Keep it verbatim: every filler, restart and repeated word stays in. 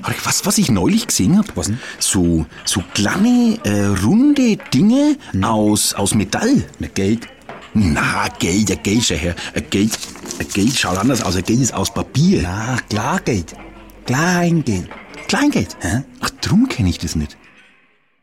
Was, was ich neulich gesehen hab? Was denn? So, so kleine, äh, runde Dinge hm. aus, aus Metall. Mit Geld? Na, Geld, ein Geld, schau her. Ein Geld, ein Geld schaut anders aus. Ein Geld ist aus Papier. Na, Klargeld. Kleingeld. Kleingeld? Hä? Ach, drum kenn ich das nicht.